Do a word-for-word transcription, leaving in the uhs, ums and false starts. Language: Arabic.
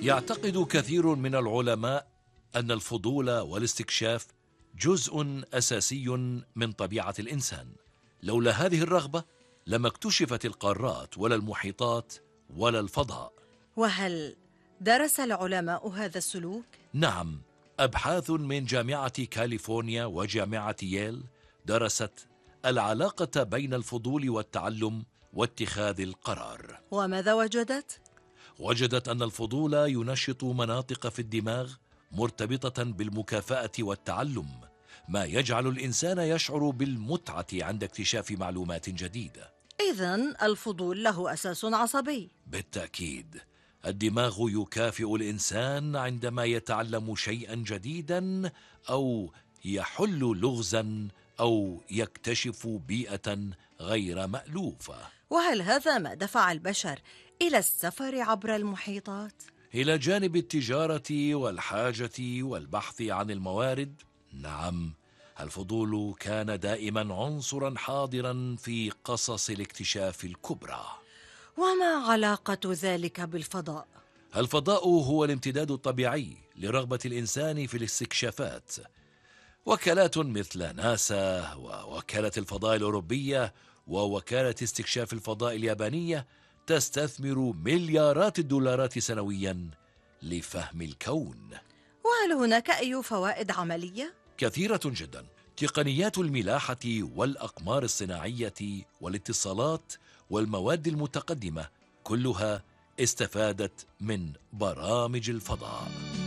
يعتقد كثير من العلماء أن الفضول والاستكشاف جزء أساسي من طبيعة الإنسان. لولا هذه الرغبة لما اكتشفت القارات ولا المحيطات ولا الفضاء. وهل درس العلماء هذا السلوك؟ نعم، أبحاث من جامعة كاليفورنيا وجامعة ييل درست العلاقة بين الفضول والتعلم واتخاذ القرار. وماذا وجدت؟ وجدت أن الفضول ينشط مناطق في الدماغ مرتبطة بالمكافأة والتعلم، ما يجعل الإنسان يشعر بالمتعة عند اكتشاف معلومات جديدة. إذن الفضول له أساس عصبي. بالتأكيد، الدماغ يكافئ الإنسان عندما يتعلم شيئا جديدا أو يحل لغزا أو يكتشف بيئة غير مألوفة. وهل هذا ما دفع البشر إلى السفر عبر المحيطات؟ إلى جانب التجارة والحاجة والبحث عن الموارد، نعم، الفضول كان دائما عنصرا حاضرا في قصص الاكتشاف الكبرى. وما علاقة ذلك بالفضاء؟ الفضاء هو الامتداد الطبيعي لرغبة الإنسان في الاستكشافات. وكالات مثل ناسا ووكالة الفضاء الأوروبية ووكالة استكشاف الفضاء اليابانية تستثمر مليارات الدولارات سنويا لفهم الكون. وهل هناك أي فوائد عملية؟ كثيرة جدا. تقنيات الملاحة والأقمار الصناعية والاتصالات والمواد المتقدمة كلها استفادت من برامج الفضاء.